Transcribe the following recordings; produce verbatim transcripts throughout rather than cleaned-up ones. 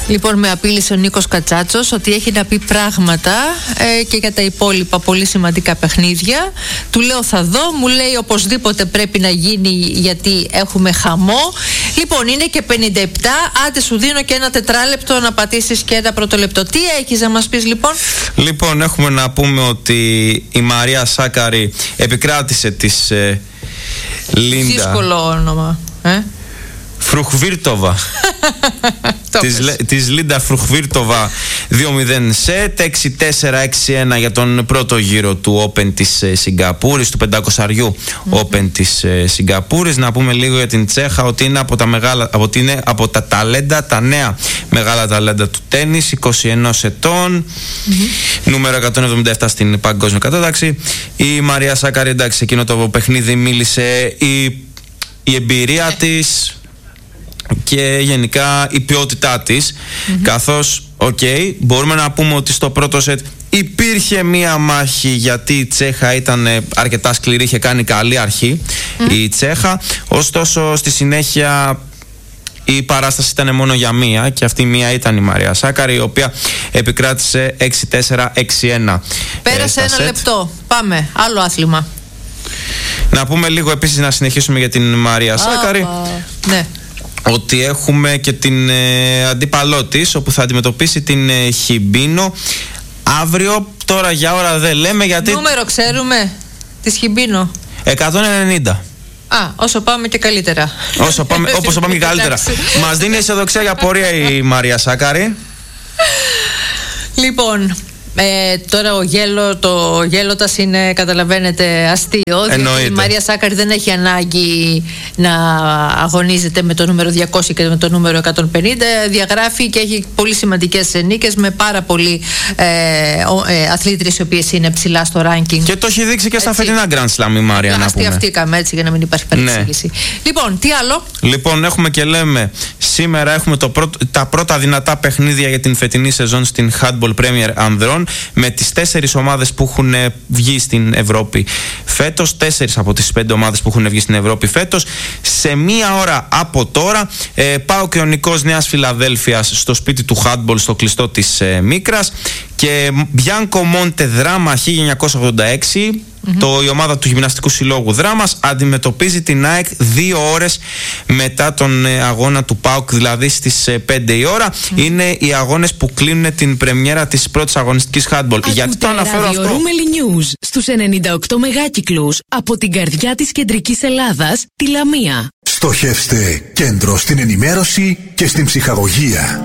Λοιπόν, με απείλησε ο Νίκος Κατσάτσος ότι έχει να πει πράγματα ε, και για τα υπόλοιπα πολύ σημαντικά παιχνίδια. Του λέω θα δω, μου λέει οπωσδήποτε πρέπει να γίνει γιατί έχουμε χαμό. Λοιπόν, είναι και πενήντα επτά, άντε σου δίνω και ένα τετράλεπτο να πατήσεις και ένα πρωτολεπτό. Τι έχεις να μας πεις λοιπόν? Λοιπόν, έχουμε να πούμε ότι η Μαρία Σάκαρη επικράτησε της ε, Λίντα. Δύσκολο όνομα, ε? Φρουχβίρτοβα. της, της Λίντα Φρουχβίρτοβα δύο μηδέν σετ, έξι τέσσερα έξι ένα για τον πρώτο γύρο του Open της ε, Σιγκαπούρης, του πεντακόσιου mm-hmm. Open της ε, Σιγκαπούρης. Να πούμε λίγο για την Τσέχα ότι είναι από τα, μεγάλα, από, είναι από τα ταλέντα, τα νέα μεγάλα ταλέντα του τένις, είκοσι ένα ετών, mm-hmm. νούμερο εκατόν εβδομήντα επτά στην παγκόσμια κατάταξη. Η Μαρία Σάκαρη, εντάξει, εκείνο το παιχνίδι μίλησε η, η εμπειρία της και γενικά η ποιότητά της, mm-hmm. καθώς, οκ, okay, μπορούμε να πούμε ότι στο πρώτο σετ υπήρχε μία μάχη γιατί η Τσέχα ήταν αρκετά σκληρή, είχε κάνει καλή αρχή mm-hmm. η Τσέχα, ωστόσο στη συνέχεια η παράσταση ήταν μόνο για μία και αυτή μία ήταν η Μαρία Σάκαρη, η οποία επικράτησε έξι τέσσερα έξι ένα. Πέρασε ε, ένα σετ. Λεπτό, πάμε, άλλο άθλημα. Να πούμε λίγο επίσης, να συνεχίσουμε για την Μαρία Σάκαρη. Ναι. Ότι έχουμε και την ε, αντίπαλό της, όπου θα αντιμετωπίσει την ε, Χιμπίνο αύριο. Τώρα για ώρα δεν λέμε γιατί... Νούμερο ξέρουμε της Χιμπίνο? εκατόν ενενήντα. Α, όσο πάμε και καλύτερα. Όσο πάμε, όπως πάμε και καλύτερα. Μας δίνει αισιοδοξία για πορεία η Μαρία Σάκαρη. Λοιπόν... Ε, τώρα ο γέλο, το γέλοτας είναι, καταλαβαίνετε, αστείο. Διότι η Μαρία Σάκαρη δεν έχει ανάγκη να αγωνίζεται με το νούμερο διακόσια και με το νούμερο εκατόν πενήντα. Διαγράφει και έχει πολύ σημαντικές νίκες με πάρα πολλοί ε, ε, αθλήτριες οι οποίες είναι ψηλά στο ranking. Και το έχει δείξει και στα φετινά Grand Slam η Μαρία, να πούμε. Αστείακαμε έτσι για να μην υπάρχει παρεξήγηση. Ναι. Λοιπόν, τι άλλο? Λοιπόν, έχουμε και λέμε σήμερα έχουμε το πρώτο, τα πρώτα δυνατά παιχνίδια για την φετινή σεζόν στην Handball Premier ανδρών, με τις τέσσερις ομάδες που έχουν βγει στην Ευρώπη φέτος, τέσσερις από τις πέντε ομάδες που έχουν βγει στην Ευρώπη φέτος. Σε μία ώρα από τώρα ε, πάω και ο Νικός Νέας Φιλαδέλφειας στο σπίτι του Handball, στο κλειστό της ε, Μίκρας, και Μπιάνκο Μόντε Δράμα χίλια εννιακόσια ογδόντα έξι. Mm-hmm. Το, η ομάδα του Γυμναστικού Συλλόγου Δράμας αντιμετωπίζει την ΑΕΚ δύο ώρες μετά τον ε, αγώνα του ΠΑΟΚ, δηλαδή στις ε, πέντε η ώρα. Mm-hmm. Είναι οι αγώνες που κλείνουν την πρεμιέρα της πρώτης αγωνιστικής handball. Ακούτε, γιατί το αναφέρω αυτό? Ρούμελι News στους ενενήντα οκτώ μεγάκυκλους από την καρδιά της κεντρικής Ελλάδας, τη Λαμία. Στοχεύστε κέντρο στην ενημέρωση και στην ψυχαγωγία.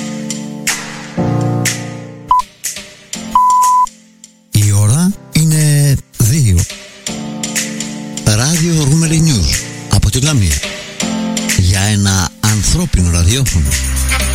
Η ώρα είναι δύο. Ράδιο Ρούμελι News από τη Λαμία. Για ένα ανθρώπινο ραδιόφωνο.